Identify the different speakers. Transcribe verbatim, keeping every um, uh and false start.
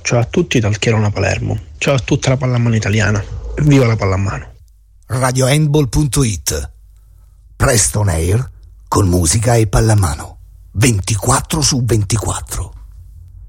Speaker 1: Ciao a tutti dal Chierona Palermo. Ciao a tutta la pallamano italiana. Viva la pallamano.
Speaker 2: radio handball punto it. Presto on air con musica e pallamano. ventiquattro su ventiquattro.